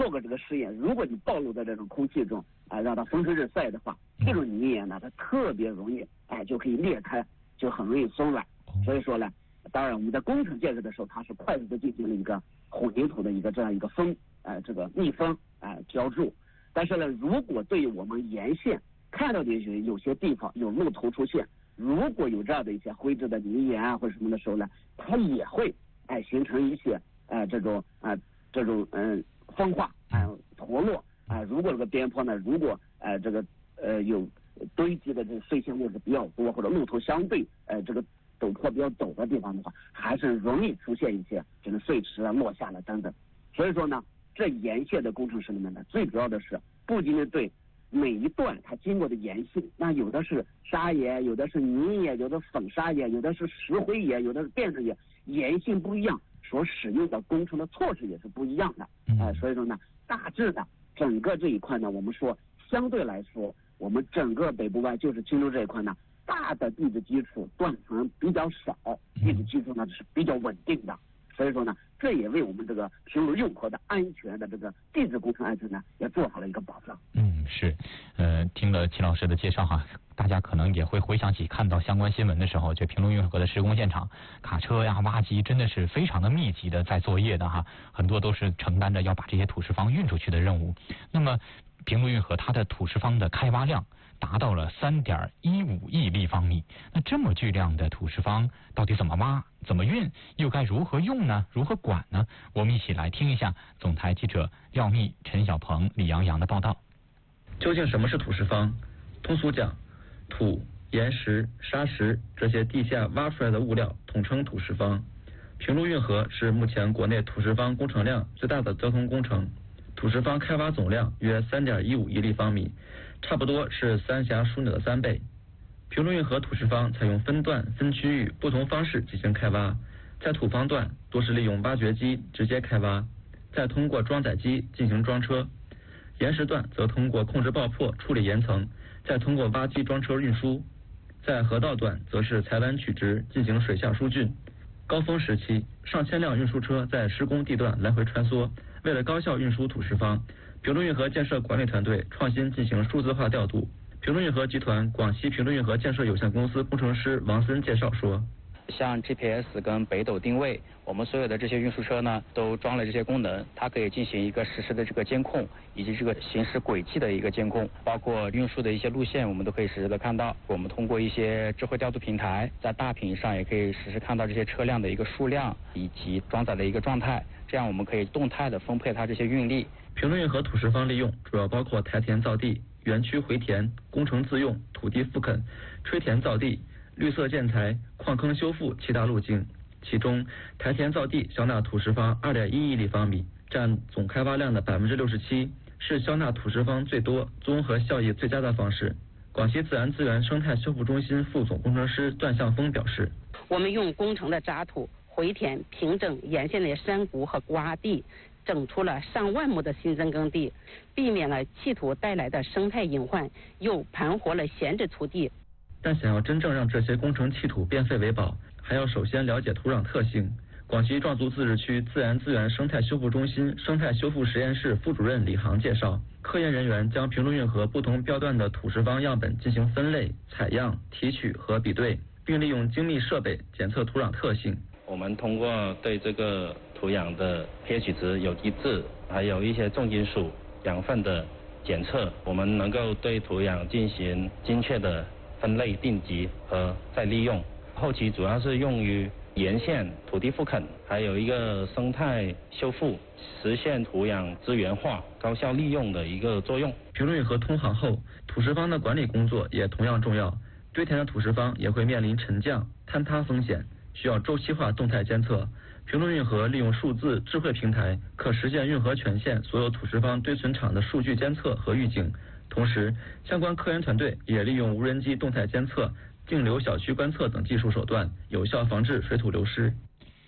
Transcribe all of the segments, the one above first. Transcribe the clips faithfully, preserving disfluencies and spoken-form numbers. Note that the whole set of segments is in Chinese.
做过这个实验，如果你暴露在这种空气中，啊、呃，让它风吹日晒的话，这种泥岩呢，它特别容易，哎、呃，就可以裂开，就很容易松软。所以说呢，当然我们在工程建设的时候，它是快速的进行了一个混凝土的一个这样一个封，呃，这个密封，啊、呃，浇筑。但是呢，如果对于我们沿线看到的有有些地方有露头出现，如果有这样的一些灰质的泥岩啊或者什么的时候呢，它也会哎、呃、形成一些呃这种啊、呃、这种嗯、呃、风化啊、呃、脱落啊、呃。如果这个边坡呢，如果呃这个呃有堆积的这个碎屑物质比较多，或者路途相对呃这个陡坡比较陡的地方的话，还是容易出现一些这个碎石啊落下了等等。所以说呢，这沿线的工程师里面呢，最主要的是不仅仅对每一段它经过的岩性，那有的是砂岩，有的是泥岩，有的粉砂岩，有的是石灰岩，有的是变质岩，岩性不一样，所使用的工程的措施也是不一样的。哎、呃，所以说呢，大致的整个这一块呢，我们说相对来说，我们整个北部湾就是青州这一块呢，大的地质基础断层比较少，地质基础呢是比较稳定的。所以说呢，这也为我们这个平卢运河的安全的这个地质工程安全呢，也做好了一个保障。 嗯，是，呃，听了秦老师的介绍哈，大家可能也会回想起看到相关新闻的时候，就平卢运河的施工现场，卡车呀、挖机真的是非常的密集的在作业的哈，很多都是承担着要把这些土石方运出去的任务。那么，平卢运河它的土石方的开挖量达到了三点一五亿立方米。那这么巨量的土石方到底怎么挖、怎么运，又该如何用呢？如何管呢？我们一起来听一下总台记者廖密、陈小鹏、李阳阳的报道。 究竟什么是土石方？通俗讲，土、岩石、砂石这些地下挖出来的物料统称土石方。平卢运河是目前国内土石方工程量最大的交通工程，土石方开挖总量约三点一五亿立方米，差不多是三峡枢纽的三倍。平卢运河土石方采用分段、分区域不同方式进行开挖，在土方段多是利用挖掘机直接开挖，再通过装载机进行装车；岩石段则通过控制爆破处理岩层，再通过挖机装车运输；在河道段则是采崴取直进行水下疏浚。高峰时期，上千辆运输车在施工地段来回穿梭。为了高效运输土石方，平卢运河建设管理团队创新进行数字化调度。平卢运河集团广西平卢运河建设有限公司工程师王森介绍说， 像 G P S 跟北斗定位，我们所有的这些运输车呢，都装了这些功能，它可以进行一个实时的这个监控，以及这个行驶轨迹的一个监控，包括运输的一些路线，我们都可以实时的看到。我们通过一些智慧调度平台，在大屏上也可以实时看到这些车辆的一个数量以及装载的一个状态，这样我们可以动态的分配它这些运力。 平卢运河土石方利用主要包括台田造地、园区回填、工程自用、土地复垦、吹填造地、绿色建材、矿坑修复七大路径。其中，台田造地消纳土石方二点一亿立方米，占总开挖量的百分之六十七，是消纳土石方最多、综合效益最佳的方式。广西自然资源生态修复中心副总工程师段向峰表示， 我们用工程的渣土回填平整沿线的山谷和洼地，整出了上万亩的新增耕地，避免了弃土带来的生态隐患，又盘活了闲置土地。 但想要真正让这些工程弃土变废为宝，还要首先了解土壤特性。广西壮族自治区自然资源生态修复中心生态修复实验室副主任李航介绍，科研人员将平卢运河不同标段的土石方样本进行分类、采样、提取和比对，并利用精密设备检测土壤特性。 我们通过对这个土壤的 pH 值、有机质，还有一些重金属、养分的检测，我们能够对土壤进行精确的分类、定级和再利用。后期主要是用于沿线土地复垦，还有一个生态修复，实现土壤资源化、高效利用的一个作用。 平卢运河通航后，土石方的管理工作也同样重要。堆填的土石方也会面临沉降、坍塌风险，需要周期化动态监测。平卢运河利用数字智慧平台，可实现运河全线所有土石方堆存场的数据监测和预警。同时，相关科研团队也利用无人机动态监测、径流小区观测等技术手段，有效防治水土流失。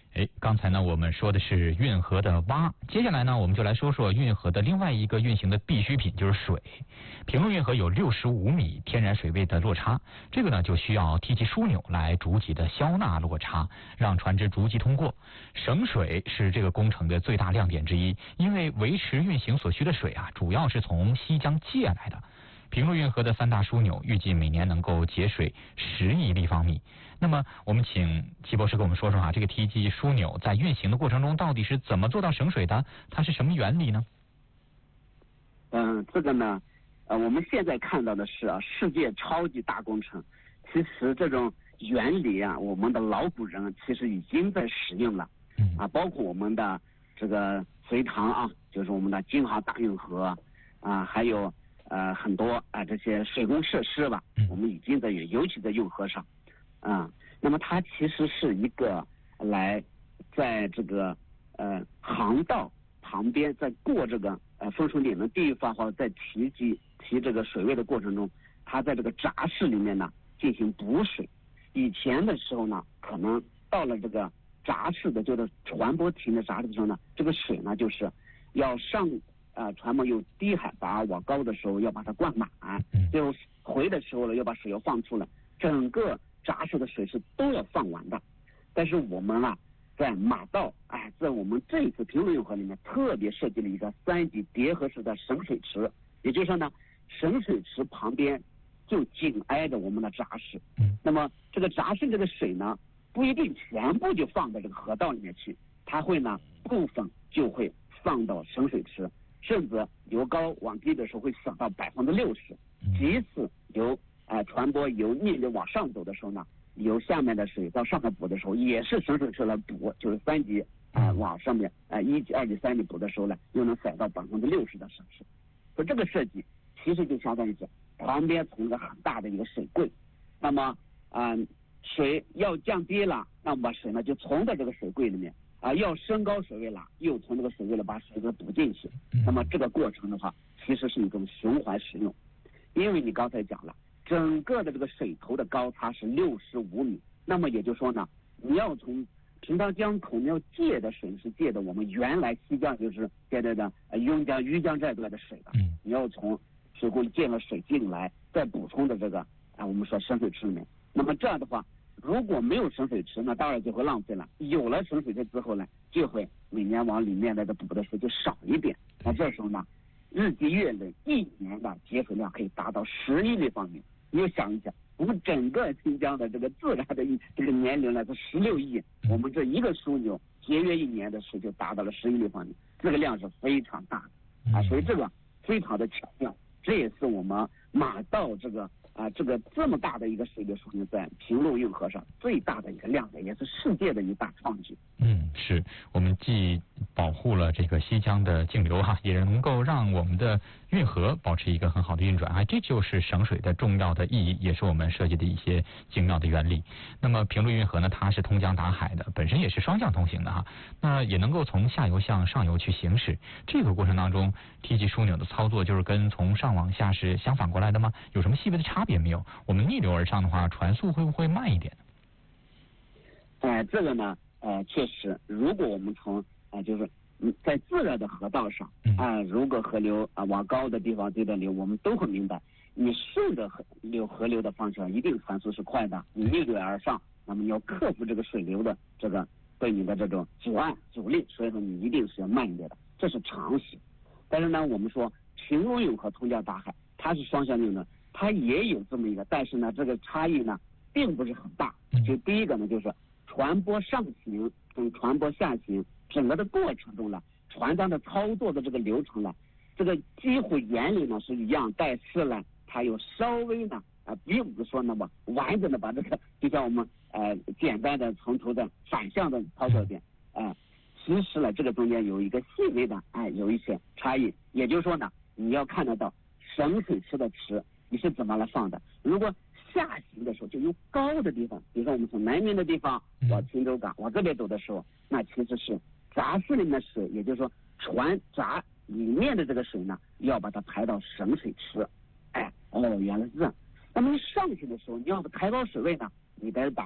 哎，刚才呢我们说的是运河的洼，接下来呢我们就来说说运河的另外一个运行的必需品，就是水。平陆运河有六十五米天然水位的落差，这个呢就需要梯级枢纽来逐级的消纳落差，让船只逐级通过。省水是这个工程的最大亮点之一，因为维持运行所需的水啊，主要是从西江借来的。平陆运河的三大枢纽预计每年能够节水十亿立方米。那么我们请齐博士跟我们说说啊，这个梯级枢纽在运行的过程中到底是怎么做到省水的？它是什么原理呢？ 嗯，这个呢，呃，我们现在看到的是啊，世界超级大工程。其实这种原理啊，我们的老古人其实已经在使用了。嗯。啊，包括我们的这个隋唐啊，就是我们的京杭大运河啊，还有呃很多啊这些水工设施吧，我们已经在有，尤其在运河上。啊，那么它其实是一个来在这个呃航道旁边，在过这个呃分水岭的地方，或者在提级提这个水位的过程中，它在这个闸室里面呢进行补水。以前的时候呢，可能到了这个闸室的，就是船舶停的闸室的时候呢，这个水呢就是要上啊、呃、船舶由低海拔往高的时候要把它灌满，最后回的时候呢要把水要放出来，整个闸室的水是都要放完的。但是我们啊，在马道，哎，在我们这一次平陆运河里面特别设计了一个三级叠合式的省水池，也就是说呢，省水池旁边就紧挨着我们的闸室。那么这个闸室这个水呢，不一定全部就放到这个河道里面去，它会呢部分就会放到省水池，甚至由高往低的时候会省到百分之六十。其次由呃，船舶由逆流往上走的时候呢，由下面的水到上面补的时候，也是省水池来补，就是三级啊、呃、往上面啊、呃、一级、二级、三级补的时候呢，又能省到百分之六十的省水。所以这个设计其实就相当于是旁边存着很大的一个水柜，那么啊、呃、水要降低了，那么把水呢就存在这个水柜里面啊、呃，要升高水位了，又从这个水位里把水给补进去。那么这个过程的话，其实是一种循环使用，因为你刚才讲了。整个的这个水头的高差是六十五米，那么也就是说呢，你要从平塘江口你要借的水是借的我们原来西江就是现在的呃邕江、余江这段的水的，你要从水库借了水进来，再补充的这个啊、呃、我们说省水池里面。那么这样的话，如果没有省水池，那当然就会浪费了；有了省水池之后呢，就会每年往里面的这补的水就少一点。那这时候呢，日积月累，一年的节水量可以达到十亿立方米。你就想一想，我们整个新疆的这个自然的这个年龄呢是十六亿，我们这一个枢纽节约一年的水就达到了十亿立方米，这个量是非常大的啊，所以这个非常的巧妙，这也是我们马道这个啊这个这么大的一个水利枢纽在平陆运河上最大的一个亮点，也是世界的一大创举。 嗯，是我们既保护了这个西江的径流哈，也能够让我们的运河保持一个很好的运转啊，这就是省水的重要的意义，也是我们设计的一些精妙的原理。那么平陆运河呢，它是通江达海的，本身也是双向通行的哈，那也能够从下游向上游去行驶。这个过程当中，梯级枢纽的操作就是跟从上往下是相反过来的吗？有什么细微的差别没有？我们逆流而上的话，船速会不会慢一点？ 哎、呃，这个呢，呃，确实，如果我们从啊、呃，就是嗯，在自然的河道上啊、呃，如果河流啊、呃、往高的地方低的流，我们都会明白，你顺着河流河流的方向，一定船速是快的。你逆流而上，那么你要克服这个水流的这个对你的这种阻碍阻力，所以说你一定是要慢一点的，这是常识。但是呢，我们说平陆运河通江达海，它是双向运的，它也有这么一个，但是呢，这个差异呢并不是很大。就第一个呢，就是船舶上行跟船舶下行整个的过程中呢，船长的操作的这个流程呢，这个几乎原理呢是一样，但是呢，它有稍微呢啊、呃，并不是说那么完整的把这个，就像我们呃简单的从头的反向的操作一遍啊、呃，其实呢这个中间有一个细微的哎、呃、有一些差异，也就是说呢，你要看得到省水池的池你是怎么来放的，如果下行的时候就由高的地方，比如说我们从南面的地方往青州港往这边走的时候，那其实是闸室里面的水，也就是说船闸里面的这个水呢，要把它排到省水池。哎，哦，原来是这样。那么你上去的时候，你要抬高水位呢，你得把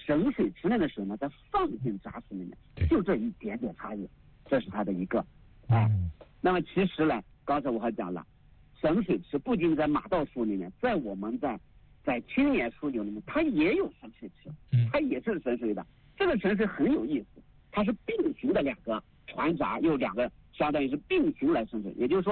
省水池内的水呢再放进杂树里面，就这一点点差异，这是它的一个哎、嗯。那么其实呢，刚才我还讲了，省水池不仅在马稻树里面，在我们在在青年树林里面，它也有省水池，它也是省水的。这个省水很有意思，它是并行的两个船闸，有两个相当于是并行来省水，也就是说